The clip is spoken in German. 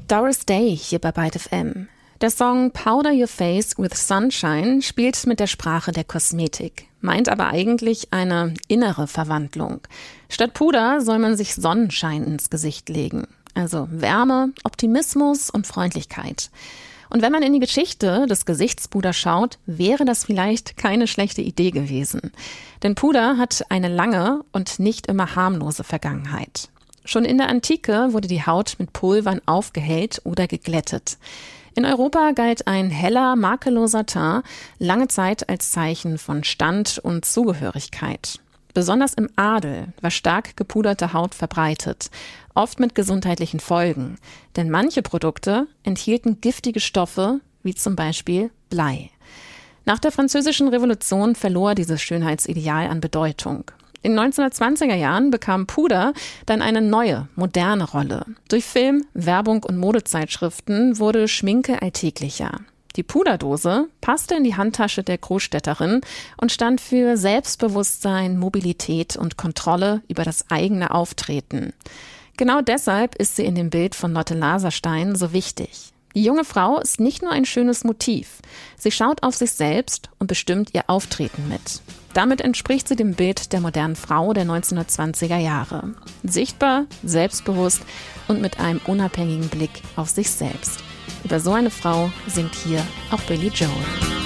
Doris Day hier bei Byte FM. Der Song Powder Your Face with Sunshine spielt mit der Sprache der Kosmetik, meint aber eigentlich eine innere Verwandlung. Statt Puder soll man sich Sonnenschein ins Gesicht legen. Also Wärme, Optimismus und Freundlichkeit. Und wenn man in die Geschichte des Gesichtspuders schaut, wäre das vielleicht keine schlechte Idee gewesen. Denn Puder hat eine lange und nicht immer harmlose Vergangenheit. Schon in der Antike wurde die Haut mit Pulvern aufgehellt oder geglättet. In Europa galt ein heller, makelloser Teint lange Zeit als Zeichen von Stand und Zugehörigkeit. Besonders im Adel war stark gepuderte Haut verbreitet, oft mit gesundheitlichen Folgen. Denn manche Produkte enthielten giftige Stoffe, wie zum Beispiel Blei. Nach der Französischen Revolution verlor dieses Schönheitsideal an Bedeutung. In den 1920er Jahren bekam Puder dann eine neue, moderne Rolle. Durch Film, Werbung und Modezeitschriften wurde Schminke alltäglicher. Die Puderdose passte in die Handtasche der Großstädterin und stand für Selbstbewusstsein, Mobilität und Kontrolle über das eigene Auftreten. Genau deshalb ist sie in dem Bild von Lotte Laserstein so wichtig. Die junge Frau ist nicht nur ein schönes Motiv. Sie schaut auf sich selbst und bestimmt ihr Auftreten mit. Damit entspricht sie dem Bild der modernen Frau der 1920er Jahre. Sichtbar, selbstbewusst und mit einem unabhängigen Blick auf sich selbst. Über so eine Frau singt hier auch Billy Joel.